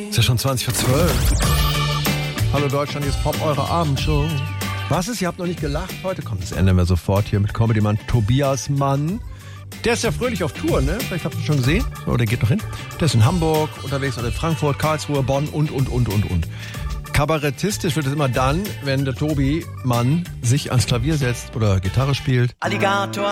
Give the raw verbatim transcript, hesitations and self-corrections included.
Ist ja schon zwanzig vor zwölf. Hallo Deutschland, hier ist Pop, eure Abendshow. Was ist, ihr habt noch nicht gelacht heute? Komm, das ändern wir sofort hier mit Comedy-Mann Tobias Mann. Der ist ja fröhlich auf Tour, ne? Vielleicht habt ihr schon gesehen. So, der geht noch hin. Der ist in Hamburg unterwegs, oder in Frankfurt, Karlsruhe, Bonn und, und, und, und, und. Kabarettistisch wird es immer dann, wenn der Tobi Mann sich ans Klavier setzt oder Gitarre spielt. Alligator.